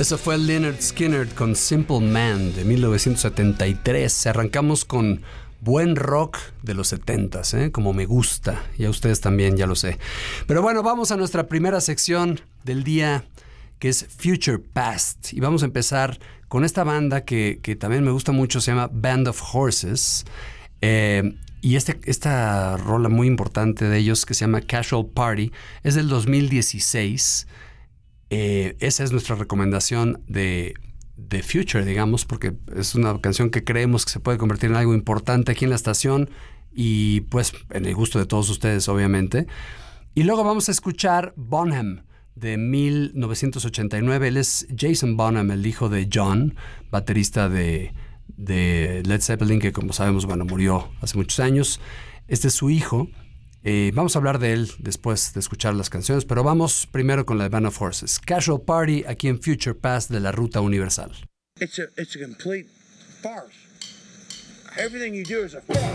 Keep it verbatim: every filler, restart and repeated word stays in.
Eso fue Lynyrd Skynyrd con Simple Man de mil novecientos setenta y tres. Arrancamos con buen rock de los setentas, ¿eh? Como me gusta. Y a ustedes también, ya lo sé. Pero bueno, vamos a nuestra primera sección del día, que es Future Past. Y vamos a empezar con esta banda que, que también me gusta mucho, se llama Band of Horses. Eh, y este, esta rola muy importante de ellos, que se llama Casual Party, es del dos mil dieciséis. Eh, esa es nuestra recomendación de, de Future, digamos, porque es una canción que creemos que se puede convertir en algo importante aquí en la estación y pues en el gusto de todos ustedes, obviamente. Y luego vamos a escuchar Bonham de mil novecientos ochenta y nueve. Él es Jason Bonham, el hijo de John, baterista de, de Led Zeppelin, que como sabemos, bueno, murió hace muchos años. Este es su hijo. Eh, vamos a hablar de él después de escuchar las canciones, pero vamos primero con la de Band of Horses. Casual Party, aquí en Future Past de la Ruta Universal. It's a, it's a complete farce. Everything you do is a farce.